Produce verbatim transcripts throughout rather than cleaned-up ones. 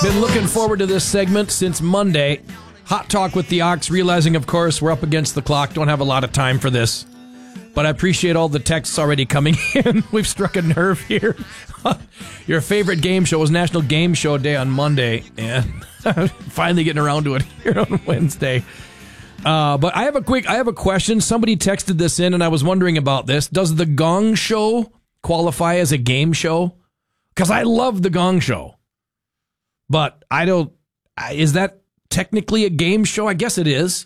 Been looking forward to this segment since Monday. Hot Talk with the Ox, realizing, of course, we're up against the clock. Don't have a lot of time for this. But I appreciate all the texts already coming in. We've struck a nerve here. Your favorite game show was National Game Show Day on Monday, and finally getting around to it here on Wednesday. Uh, but I have a quick, I have a question. Somebody texted this in, and I was wondering about this. Does the Gong Show qualify as a game show? Because I love the Gong Show, but I don't. Is that technically a game show? I guess it is.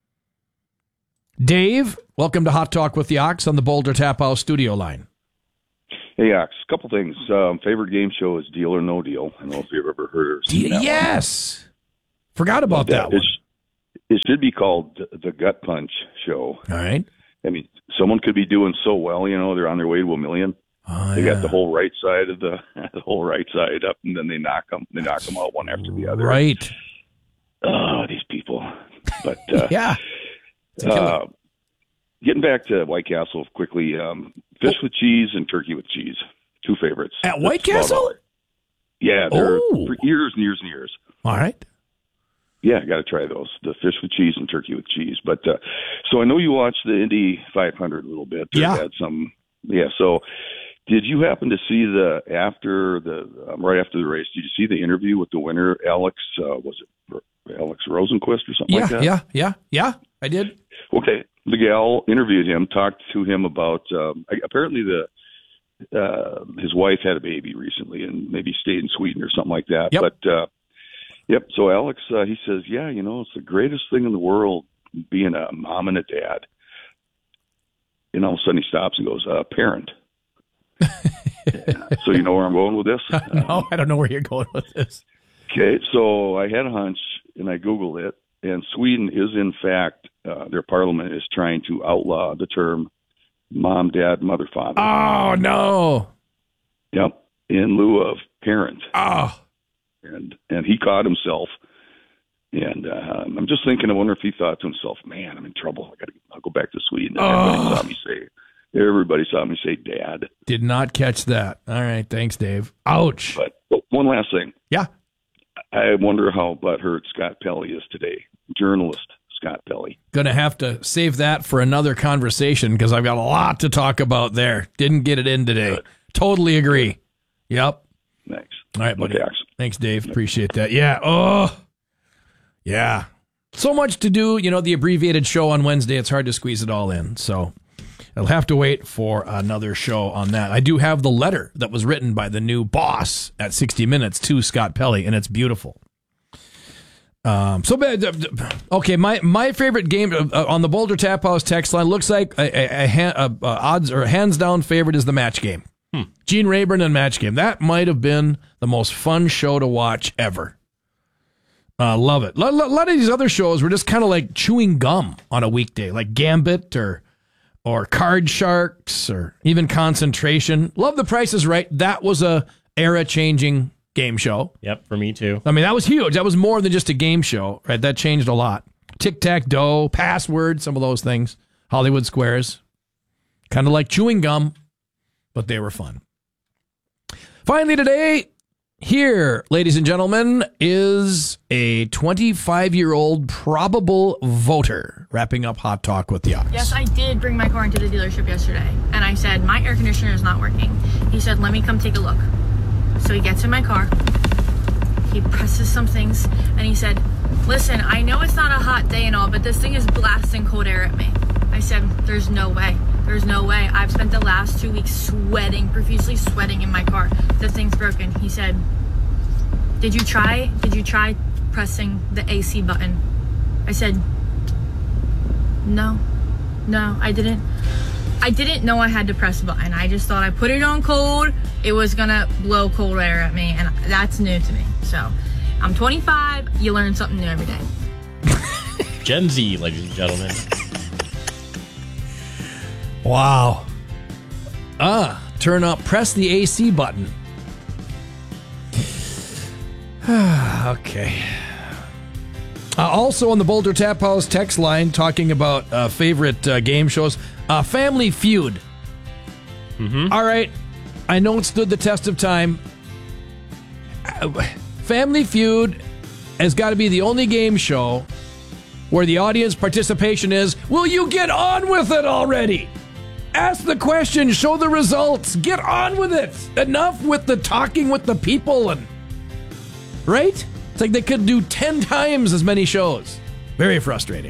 Dave, welcome to Hot Talk with the Ox on the Boulder Tap House studio line. Hey, Ox, a couple things. Um, favorite game show is Deal or No Deal. I don't know if you've ever heard or seen that Yes. One. Forgot about that, that one. It should be called the Gut Punch Show. All right. I mean, someone could be doing so well, you know, they're on their way to a million. Oh, they yeah. got the whole right side of the the whole right side up, and then they knock them. They knock them out one after the other. Right. Oh, these people. But uh, yeah. Uh, getting back to White Castle quickly, um, fish oh. with cheese and turkey with cheese, two favorites. At White That's Castle? Yeah, they're oh. for years and years and years. All right. Yeah, got to try those, the fish with cheese and turkey with cheese. But uh, so I know you watched the Indy five hundred a little bit. Yeah. Had some, yeah, so did you happen to see the, after the, um, right after the race, did you see the interview with the winner, Alex, uh, was it Alex Rosenquist or something yeah, like that? Yeah, yeah, yeah, I did. Okay, the gal interviewed him, talked to him about, um, apparently the, uh, his wife had a baby recently and maybe stayed in Sweden or something like that. Yep. But, uh, yep, so Alex, uh, he says, yeah, you know, it's the greatest thing in the world being a mom and a dad. And all of a sudden he stops and goes, uh, parent. So you know where I'm going with this? No, um, I don't know where you're going with this. Okay, so I had a hunch, and I Googled it, and Sweden is, in fact, uh, their parliament is trying to outlaw the term mom, dad, mother, father. Oh, no. Yep, in lieu of parent. Oh. And and he caught himself, and uh, I'm just thinking, I wonder if he thought to himself, man, I'm in trouble. I got to I'll go back to Sweden. And oh. everybody saw me say Everybody saw me say dad. Did not catch that. All right. Thanks, Dave. Ouch. But, but one last thing. Yeah. I wonder how butthurt Scott Pelley is today. Journalist Scott Pelley. Going to have to save that for another conversation because I've got a lot to talk about there. Didn't get it in today. Good. Totally agree. Good. Yep. Thanks. All right, buddy. Okay, Thanks, Dave. Appreciate that. Yeah. Oh, yeah. So much to do. You know, the abbreviated show on Wednesday, it's hard to squeeze it all in. So I'll have to wait for another show on that. I do have the letter that was written by the new boss at sixty minutes to Scott Pelley, and it's beautiful. Um, so, okay, my, my favorite game uh, on the Boulder Tap House text line looks like a, a, a, a, a odds or hands down favorite is the Match Game. Hmm. Gene Rayburn and Match Game. That might have been the most fun show to watch ever. Uh, love it. A lot, lot of these other shows were just kind of like chewing gum on a weekday, like Gambit or or Card Sharks or even Concentration. Love The Price is Right. That was a era-changing game show. Yep, for me too. I mean, that was huge. That was more than just a game show, right? That changed a lot. Tic-tac-toe, Password, some of those things. Hollywood Squares. Kind of like chewing gum, but they were fun. Finally today, here, ladies and gentlemen, is a twenty-five-year-old probable voter wrapping up Hot Talk with the Ox. Yes, I did bring my car into the dealership yesterday, and I said, my air conditioner is not working. He said, let me come take a look. So he gets in my car, he presses some things, and he said, listen, I know it's not a hot day and all, but this thing is blasting cold air at me. I said, there's no way. There's no way. I've spent the last two weeks sweating, profusely sweating in my car. The thing's broken. He said, did you try, did you try pressing the A C button? I said, no, no, I didn't. I didn't know I had to press the button. I just thought I put it on cold, it was gonna blow cold air at me, and that's new to me. So, I'm twenty-five, you learn something new every day. Gen Z, ladies and gentlemen. Wow. Ah, turn up, press the A C button. Okay. Uh, also on the Boulder Tap House text line, talking about uh, favorite uh, game shows, uh, Family Feud. Mm-hmm. All right, I know it stood the test of time. Uh, Family Feud has got to be the only game show where the audience participation is, will you get on with it already? Ask the question, show the results, get on with it. Enough with the talking with the people. And right? It's like they could do ten times as many shows. Very frustrating.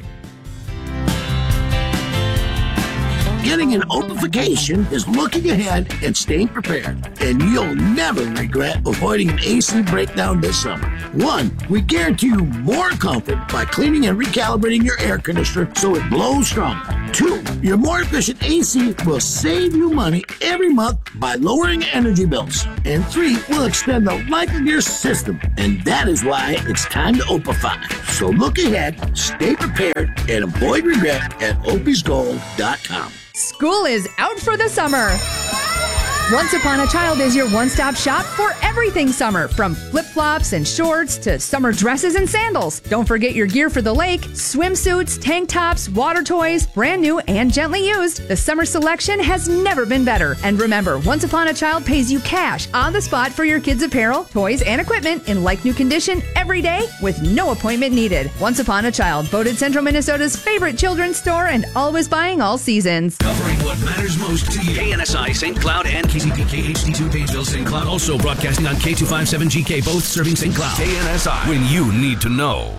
Getting an Opification is looking ahead and staying prepared, and you'll never regret avoiding an A C breakdown this summer. One, we guarantee you more comfort by cleaning and recalibrating your air conditioner so it blows stronger. Two, your more efficient A C will save you money every month by lowering energy bills. And three, will extend the life of your system, and that is why it's time to Opify. So look ahead, stay prepared, and avoid regret at opis gold dot com. School is out for the summer. Once Upon a Child is your one-stop shop for everything summer, from flip-flops and shorts to summer dresses and sandals. Don't forget your gear for the lake, swimsuits, tank tops, water toys, brand new and gently used. The summer selection has never been better. And remember, Once Upon a Child pays you cash on the spot for your kids' apparel, toys, and equipment in like-new condition every day with no appointment needed. Once Upon a Child, voted Central Minnesota's favorite children's store and always buying all seasons. Covering what matters most to you. K N S I, Saint Cloud, and K C P K H D two Pageville, Saint Cloud. Also broadcasting on K two fifty-seven G K, both serving Saint Cloud. K N S I, when you need to know.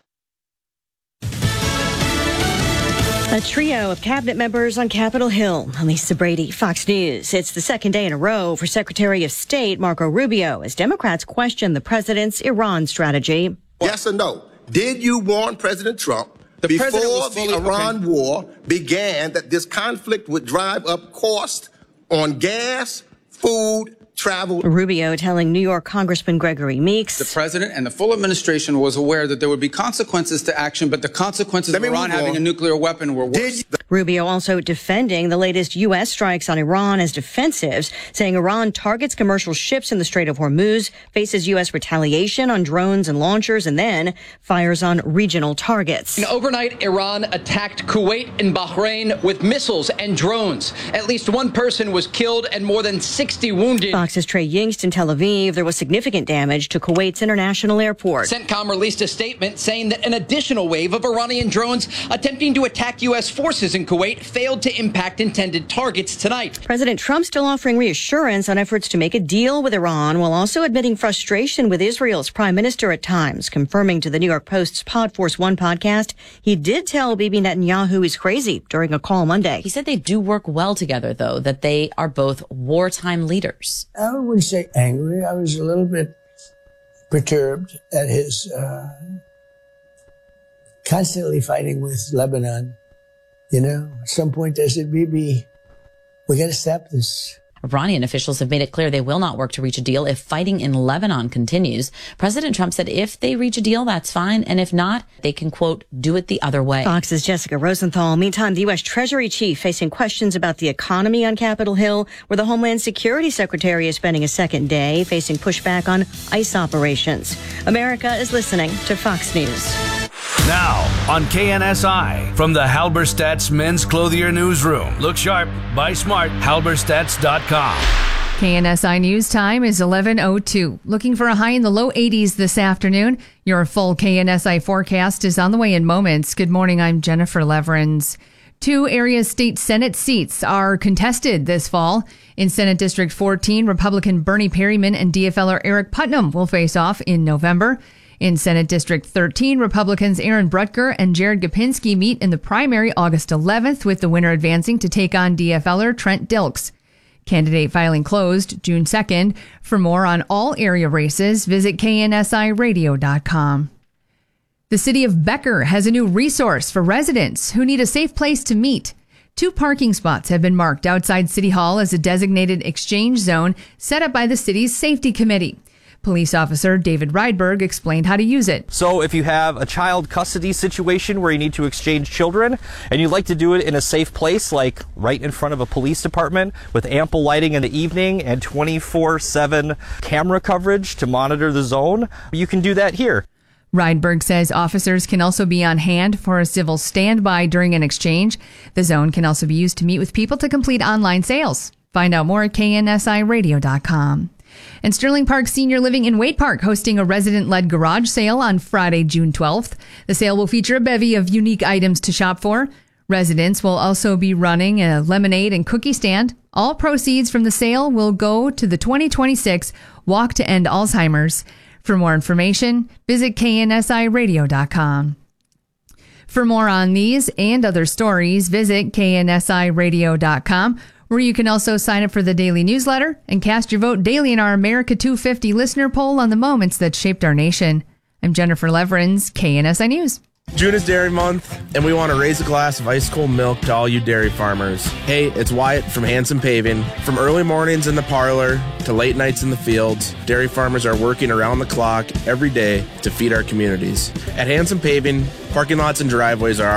A trio of cabinet members on Capitol Hill. Lisa Brady, Fox News. It's the second day in a row for Secretary of State Marco Rubio as Democrats question the president's Iran strategy. Yes or no? Did you warn President Trump the before fully, the Iran okay. war began that this conflict would drive up cost on gas, food, travel? Rubio telling New York Congressman Gregory Meeks. The president and the full administration was aware that there would be consequences to action, but the consequences of Iran having a nuclear weapon were worse. Rubio also defending the latest U S strikes on Iran as defensives, saying Iran targets commercial ships in the Strait of Hormuz, faces U S retaliation on drones and launchers, and then fires on regional targets. And overnight, Iran attacked Kuwait and Bahrain with missiles and drones. At least one person was killed and more than sixty wounded. Fox's Trey Yingst in Tel Aviv. There was significant damage to Kuwait's international airport. CENTCOM released a statement saying that an additional wave of Iranian drones attempting to attack U S forces in Kuwait failed to impact intended targets tonight. President Trump still offering reassurance on efforts to make a deal with Iran, while also admitting frustration with Israel's prime minister at times, confirming to the New York Post's Pod Force One podcast he did tell Bibi Netanyahu he's crazy during a call Monday. He said they do work well together, though, that they are both wartime leaders. I wouldn't say angry. I was a little bit perturbed at his uh, constantly fighting with Lebanon. You know, at some point I said, Bibi, we got to stop this. Iranian officials have made it clear they will not work to reach a deal if fighting in Lebanon continues. President Trump said if they reach a deal, that's fine. And if not, they can, quote, do it the other way. Fox's Jessica Rosenthal. Meantime, the U S Treasury chief facing questions about the economy on Capitol Hill, where the Homeland Security Secretary is spending a second day facing pushback on ICE operations. America is listening to Fox News. Now, on K N S I, from the Halberstadt's Men's Clothier Newsroom. Look sharp, buy smart, halberstadts dot com. K N S I News Time is eleven oh two. Looking for a high in the low eighties this afternoon. Your full K N S I forecast is on the way in moments. Good morning, I'm Jennifer Leverins. Two area state Senate seats are contested this fall. In Senate District fourteen, Republican Bernie Perryman and D F L er Eric Putnam will face off in November. In Senate District thirteen, Republicans Aaron Brutker and Jared Gopinski meet in the primary August eleventh, with the winner advancing to take on D F L er Trent Dilks. Candidate filing closed June second. For more on all area races, visit K N S I radio dot com. The city of Becker has a new resource for residents who need a safe place to meet. Two parking spots have been marked outside City Hall as a designated exchange zone set up by the city's safety committee. Police officer David Rydberg explained how to use it. So if you have a child custody situation where you need to exchange children and you'd like to do it in a safe place, like right in front of a police department with ample lighting in the evening and twenty-four seven camera coverage to monitor the zone, you can do that here. Rydberg says officers can also be on hand for a civil standby during an exchange. The zone can also be used to meet with people to complete online sales. Find out more at K N S I radio dot com. And Sterling Park Senior Living in Waite Park hosting a resident-led garage sale on Friday, June twelfth. The sale will feature a bevy of unique items to shop for. Residents will also be running a lemonade and cookie stand. All proceeds from the sale will go to the twenty twenty-six Walk to End Alzheimer's. For more information, visit K N S I radio dot com. For more on these and other stories, visit K N S I radio dot com, where you can also sign up for the daily newsletter and cast your vote daily in our America two fifty listener poll on the moments that shaped our nation. I'm Jennifer Leverins, K N S I News. June is Dairy Month, and we want to raise a glass of ice cold milk to all you dairy farmers. Hey, it's Wyatt from Hanson Paving. From early mornings in the parlor to late nights in the fields, dairy farmers are working around the clock every day to feed our communities. At Hanson Paving, parking lots and driveways are